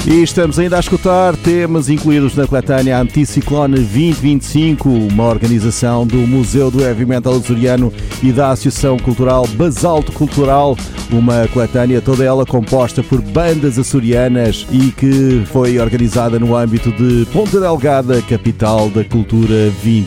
E estamos ainda a escutar temas incluídos na coletânea Anticiclone 2025, uma organização do Museu do Heavy Metal Açoriano e da Associação Cultural Basalto Cultural, uma coletânea toda ela composta por bandas açorianas e que foi organizada no âmbito de Ponta Delgada, capital da cultura 20.